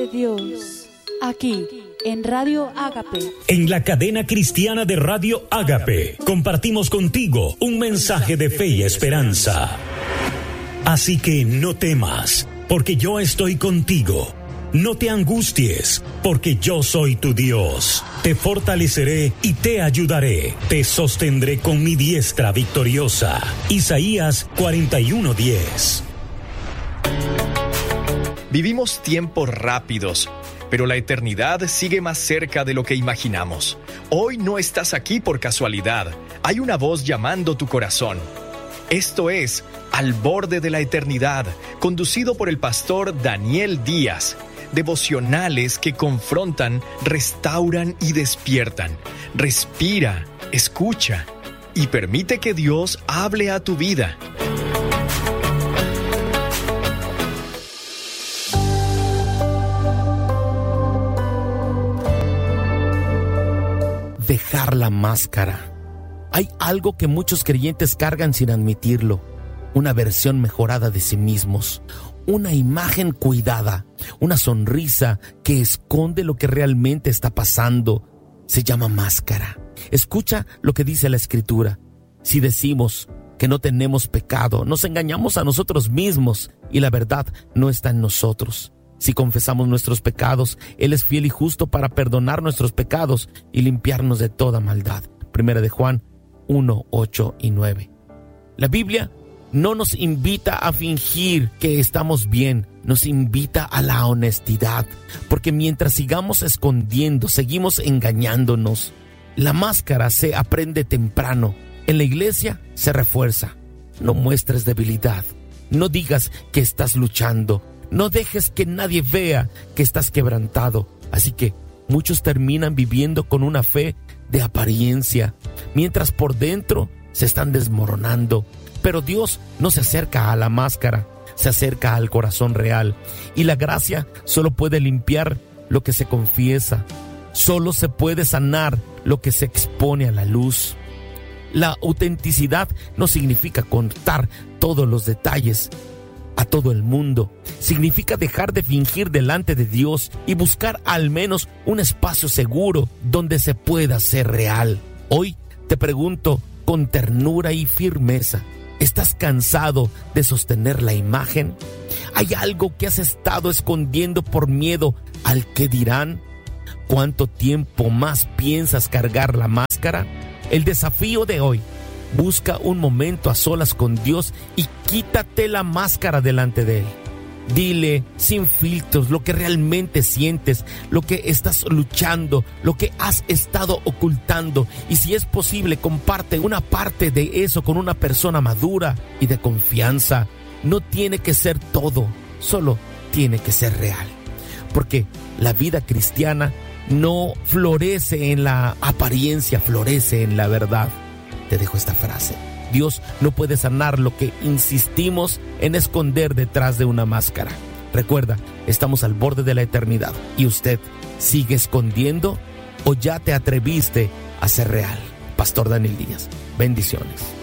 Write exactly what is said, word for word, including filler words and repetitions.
de Dios, aquí en Radio Ágape. En la cadena cristiana de Radio Ágape, compartimos contigo un mensaje de fe y esperanza. Así que no temas, porque yo estoy contigo. No te angusties, porque yo soy tu Dios. Te fortaleceré y te ayudaré. Te sostendré con mi diestra victoriosa. Isaías cuarenta y uno diez. Vivimos tiempos rápidos, pero la eternidad sigue más cerca de lo que imaginamos. Hoy no estás aquí por casualidad. Hay una voz llamando tu corazón. Esto es Al Borde de la Eternidad, conducido por el pastor Daniel Díaz. Devocionales que confrontan, restauran y despiertan. Respira, escucha y permite que Dios hable a tu vida. Dejar la máscara. Hay algo que muchos creyentes cargan sin admitirlo: una versión mejorada de sí mismos, una imagen cuidada, una sonrisa que esconde lo que realmente está pasando. Se llama máscara. Escucha lo que dice la Escritura. Si decimos que no tenemos pecado, nos engañamos a nosotros mismos y la verdad no está en nosotros. Si confesamos nuestros pecados, Él es fiel y justo para perdonar nuestros pecados y limpiarnos de toda maldad. Primera de Juan uno, ocho y nueve. La Biblia no nos invita a fingir que estamos bien, nos invita a la honestidad, porque mientras sigamos escondiendo, seguimos engañándonos. La máscara se aprende temprano, en la iglesia se refuerza. No muestres debilidad, no digas que estás luchando, no dejes que nadie vea que estás quebrantado. Así que muchos terminan viviendo con una fe de apariencia, mientras por dentro se están desmoronando. Pero Dios no se acerca a la máscara, se acerca al corazón real. Y la gracia solo puede limpiar lo que se confiesa. Solo se puede sanar lo que se expone a la luz. La autenticidad no significa contar todos los detalles a todo el mundo. Significa dejar de fingir delante de Dios y buscar al menos un espacio seguro donde se pueda ser real. Hoy te pregunto con ternura y firmeza: ¿estás cansado de sostener la imagen? ¿Hay algo que has estado escondiendo por miedo al qué dirán? ¿Cuánto tiempo más piensas cargar la máscara? El desafío de hoy: busca un momento a solas con Dios y quítate la máscara delante de Él. Dile sin filtros lo que realmente sientes, lo que estás luchando, lo que has estado ocultando. Y si es posible, comparte una parte de eso con una persona madura y de confianza. No tiene que ser todo, solo tiene que ser real. Porque la vida cristiana no florece en la apariencia, florece en la verdad. Te dejo esta frase: Dios no puede sanar lo que insistimos en esconder detrás de una máscara. Recuerda, estamos al borde de la eternidad. ¿Y usted sigue escondiendo o ya te atreviste a ser real? Pastor Daniel Díaz. Bendiciones.